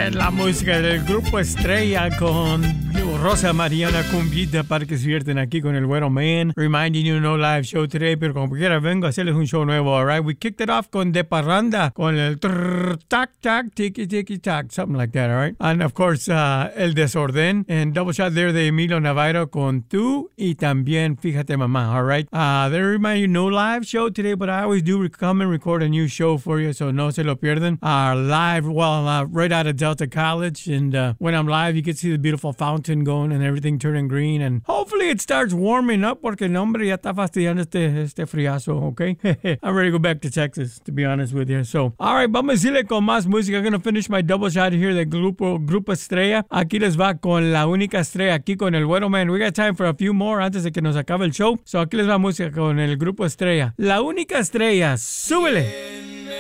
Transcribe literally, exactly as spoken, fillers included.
La música del Grupo Estrella con Rosa Mariana Cumbita para que se divierten aquí con el Güero Man. Reminding you no live show today, pero como quiera vengo a hacerles un show nuevo, alright? We kicked it off con De Parranda, con el trrr, tac, tac, tiki, tiki, tac, something like that, alright? And of course, uh, El Desorden, and double shot there de Emilio Navarro con Tú, y también Fíjate Mamá, alright? Uh, they remind you no live show today, but I always do come and record a new show for you, so no se lo pierden. Our live, well, uh, right out of Delta College, and uh, when I'm live, you can see the beautiful fountain going and everything turning green, and hopefully it starts warming up porque el hombre ya está fastidiando este, este friazo, okay? I'm ready to go back to Texas, to be honest with you. So, all right, vamos a decirle con más música. I'm going to finish my double shot here del Grupo, Grupo Estrella. Aquí les va con la única estrella, aquí con el Güero Man. We got time for a few more antes de que nos acabe el show. So, aquí les va música con el Grupo Estrella. La única estrella, súbele.